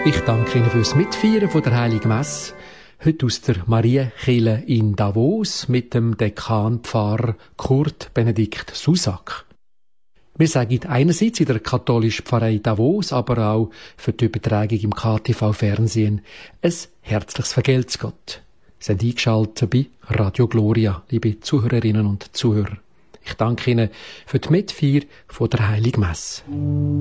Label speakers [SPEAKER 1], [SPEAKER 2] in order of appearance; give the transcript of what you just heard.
[SPEAKER 1] Ich danke Ihnen fürs Mitfeiern von der Heiligen Messe. Heute aus der Marienkirche in Davos mit dem Dekan Pfarrer Kurt Benedikt Susak. Wir sagen einerseits in der katholischen Pfarrei Davos, aber auch für die Übertragung im KTV-Fernsehen ein herzliches Vergelt's Gott. Sie sind eingeschaltet bei Radio Gloria, liebe Zuhörerinnen und Zuhörer. Ich danke Ihnen für die Mitfeier von der Heiligen Messe.